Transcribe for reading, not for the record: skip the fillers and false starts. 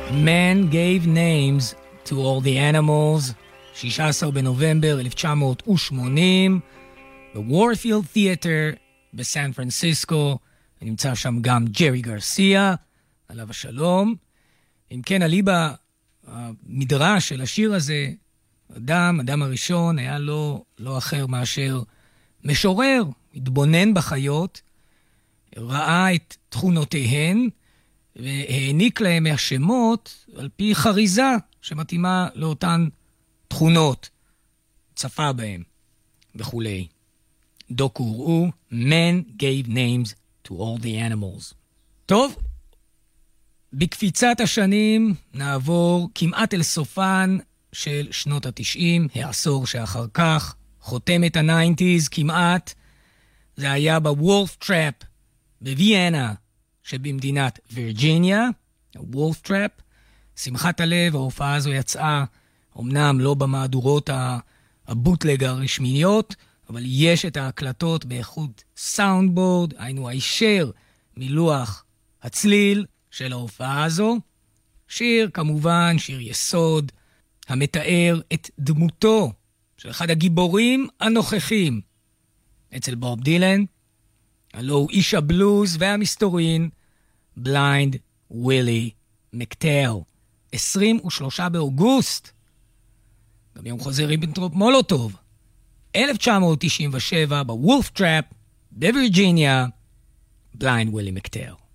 Man gave names to all the animals, 16 בנובמבר 1980, בוורפילד תיאטר בסן פרנסיסקו, נמצא שם גם ג'רי גרסיה, עליו השלום. אם כן, אליבא, המדרש של השיר הזה, אדם הראשון היה לא אחר מאשר משורר, התבונן בחיות, ראה את תכונותיהן, והעניק להם השמות על פי חריזה שמתאימה לאותן תכונות, צפה בהם וכולי. דוקו ראו, Man gave names to all the animals. טוב, בקפיצת השנים נעבור כמעט אל סופן של שנות ה-90, העשור שאחר כך, חותמת ה-90s כמעט, זה היה בוולף טראפ בוויאנה שבמדינת וירג'יניה, הוולף טראפ. שמחת הלב, ההופעה הזו יצאה, אמנם לא במהדורות הבוטלג הרשמיות, אבל יש את ההקלטות באיכות סאונדבורד, היינו הישר מלוח הצליל של ההופעה הזו. שיר, כמובן, שיר יסוד, המתאר את דמותו של אחד הגיבורים הנוכחים אצל בוב דילן, הלא הוא איש הבלוז והמסתורין, בליינד ווילי מקטל. 23 באוגוסט, גם יום חוזה ריבנטרופ מולוטוב, 1997 בוולף טראפ בווירג'יניה, בליינד ווילי מקטל.